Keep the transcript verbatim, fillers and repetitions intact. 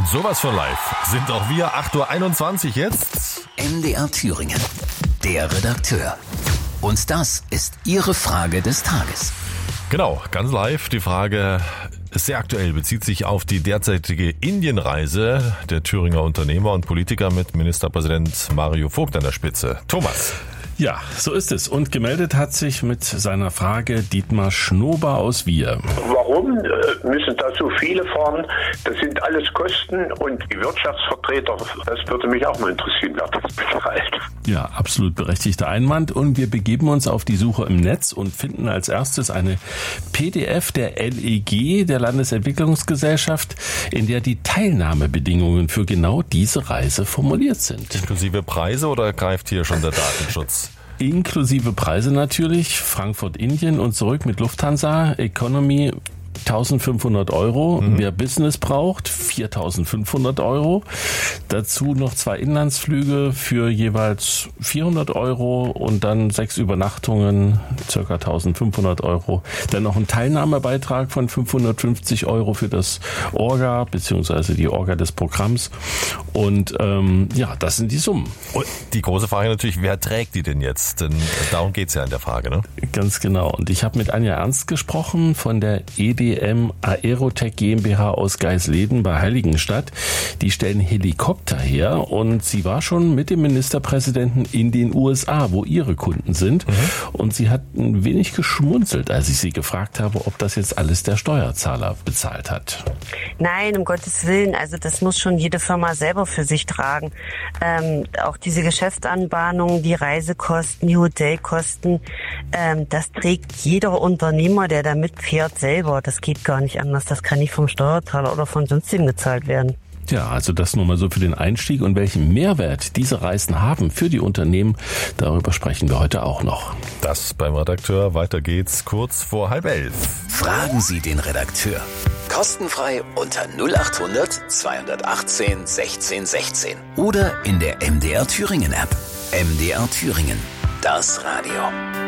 Und sowas von live sind auch wir. acht Uhr einundzwanzig jetzt. M D R Thüringen, der Redakteur. Und das ist Ihre Frage des Tages. Genau, ganz live. Die Frage ist sehr aktuell, bezieht sich auf die derzeitige Indienreise der Thüringer Unternehmer und Politiker mit Ministerpräsident Mario Vogt an der Spitze. Thomas. Ja, so ist es. Und gemeldet hat sich mit seiner Frage Dietmar Schnober aus Wier. Warum müssen da so viele fahren? Das sind alles Kosten und die Wirtschaftsvertreter, das würde mich auch mal interessieren, wer das bezahlt. Ja, absolut berechtigter Einwand. Und wir begeben uns auf die Suche im Netz und finden als erstes eine P D F der L E G, der Landesentwicklungsgesellschaft, in der die Teilnahmebedingungen für genau diese Reise formuliert sind. Inklusive Preise oder greift hier schon der Datenschutz? Inklusive Preise natürlich, Frankfurt, Indien und zurück mit Lufthansa, Economy eintausendfünfhundert Euro, mhm. Wer Business braucht, viertausendfünfhundert Euro, dazu noch zwei Inlandsflüge für jeweils vierhundert Euro und dann sechs Übernachtungen, circa eintausendfünfhundert Euro, dann noch ein Teilnahmebeitrag von fünfhundertfünfzig Euro für das Orga, beziehungsweise die Orga des Programms und ähm, ja, das sind die Summen. Und die große Frage natürlich, wer trägt die denn jetzt? Denn darum geht's ja in der Frage, ne? Ganz genau. Und ich habe mit Anja Ernst gesprochen von der E D M Aerotech GmbH aus Geisleden bei Heiligenstadt. Die stellen Helikopter her und sie war schon mit dem Ministerpräsidenten in den U S A, wo ihre Kunden sind. Mhm. Und sie hat ein wenig geschmunzelt, als ich sie gefragt habe, ob das jetzt alles der Steuerzahler bezahlt hat. Nein, um Gottes Willen. Also das muss schon jede Firma selber für sich tragen. Ähm, auch diese Geschäftsanbahnungen, die Reisekosten, die Hotelkosten, ähm, das trägt jeder Unternehmer, der da mitfährt, selber. Das geht gar nicht anders. Das kann nicht vom Steuerzahler oder von sonstigen gezahlt werden. Ja, also das nur mal so für den Einstieg. Und welchen Mehrwert diese Reisen haben für die Unternehmen, darüber sprechen wir heute auch noch. Das beim Redakteur. Weiter geht's kurz vor halb elf. Fragen Sie den Redakteur. Kostenfrei unter null acht hundert zweihundertachtzehn sechzehn sechzehn oder in der M D R Thüringen App. M D R Thüringen, das Radio.